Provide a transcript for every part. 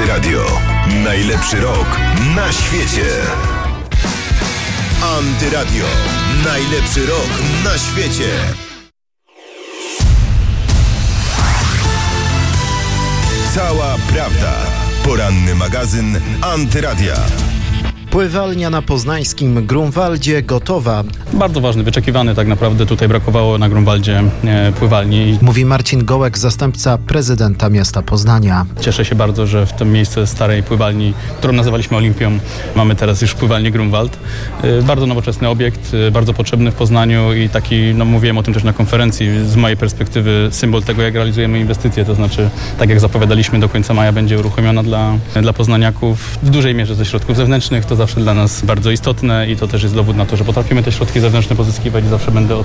Antyradio. Najlepszy rok na świecie. Antyradio. Najlepszy rok na świecie. Cała prawda. Poranny magazyn Antyradia. Pływalnia na poznańskim Grunwaldzie gotowa. Bardzo ważny, wyczekiwany tak naprawdę. Tutaj brakowało na Grunwaldzie pływalni. Mówi Marcin Gołek, zastępca prezydenta miasta Poznania. Cieszę się bardzo, że w tym miejscu starej pływalni, którą nazywaliśmy Olimpią, mamy teraz już pływalnię Grunwald. Bardzo nowoczesny obiekt, bardzo potrzebny w Poznaniu i taki, mówiłem o tym też na konferencji, z mojej perspektywy symbol tego, jak realizujemy inwestycje. To znaczy, tak jak zapowiadaliśmy, do końca maja będzie uruchomiona dla poznaniaków w dużej mierze ze środków zewnętrznych. To zawsze dla nas bardzo istotne i to też jest dowód na to, że potrafimy te środki zewnętrzne pozyskiwać i zawsze będę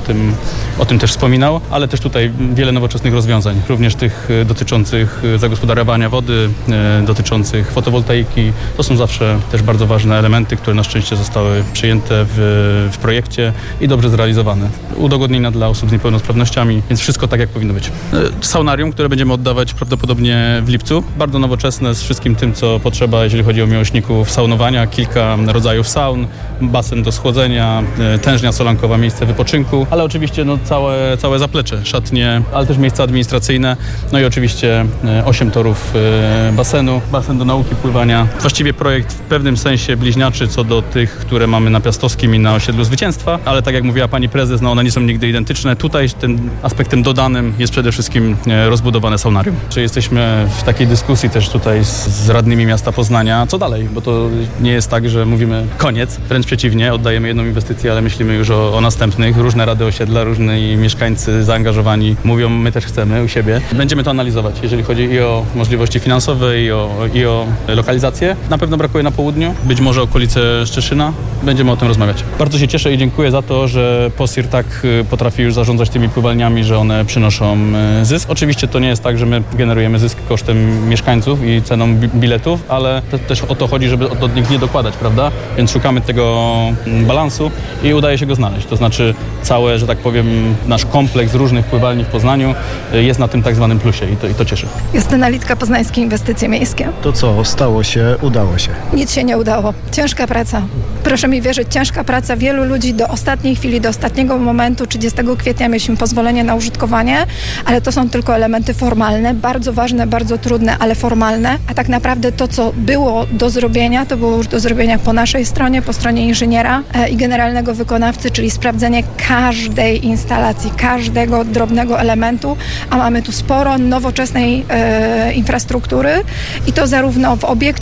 o tym też wspominał, ale też tutaj wiele nowoczesnych rozwiązań, również tych dotyczących zagospodarowania wody, dotyczących fotowoltaiki. To są zawsze też bardzo ważne elementy, które na szczęście zostały przyjęte w projekcie i dobrze zrealizowane. Udogodnienia dla osób z niepełnosprawnościami, więc wszystko tak, jak powinno być. Saunarium, które będziemy oddawać prawdopodobnie w lipcu. Bardzo nowoczesne z wszystkim tym, co potrzeba, jeżeli chodzi o miłośników saunowania. Kilka rodzajów saun, basen do schłodzenia, tężnia solankowa, miejsce wypoczynku, ale oczywiście całe zaplecze, szatnie, ale też miejsca administracyjne, no i oczywiście 8 torów basenu, basen do nauki pływania. Właściwie projekt w pewnym sensie bliźniaczy co do tych, które mamy na Piastowskim i na osiedlu Zwycięstwa, ale tak jak mówiła pani prezes, one nie są nigdy identyczne. Tutaj tym aspektem dodanym jest przede wszystkim rozbudowane saunarium. Czyli jesteśmy w takiej dyskusji też tutaj z radnymi miasta Poznania, co dalej, bo to nie jest tak, że mówimy koniec, wręcz przeciwnie, oddajemy jedną inwestycję, ale myślimy już o następnych. Różne rady osiedla, różni mieszkańcy zaangażowani mówią, my też chcemy u siebie. Będziemy to analizować, jeżeli chodzi i o możliwości finansowe, i o lokalizację. Na pewno brakuje na południu, być może okolice Szczeszyna. Będziemy o tym rozmawiać. Bardzo się cieszę i dziękuję za to, że POSIR tak potrafi już zarządzać tymi pływalniami, że one przynoszą zysk. Oczywiście to nie jest tak, że my generujemy zysk kosztem mieszkańców i ceną biletów, ale też o to chodzi, żeby od nich nie dokładać, prawda? Więc szukamy tego balansu i udaje się go znaleźć. To znaczy cały, że tak powiem, nasz kompleks różnych pływalni w Poznaniu jest na tym tak zwanym plusie i to cieszy. Justyna Litka, Poznańskie Inwestycje Miejskie. To co stało się, udało się? Nic się nie udało. Ciężka praca. Proszę mi wierzyć, ciężka praca wielu ludzi do ostatniej chwili, do ostatniego momentu, 30 kwietnia mieliśmy pozwolenie na użytkowanie, ale to są tylko elementy formalne, bardzo ważne, bardzo trudne, ale formalne, a tak naprawdę to, co było do zrobienia, to było już do zrobienia po naszej stronie, po stronie inżyniera i generalnego wykonawcy, czyli sprawdzenie każdej instalacji, każdego drobnego elementu, a mamy tu sporo nowoczesnej infrastruktury i to zarówno w obiekcie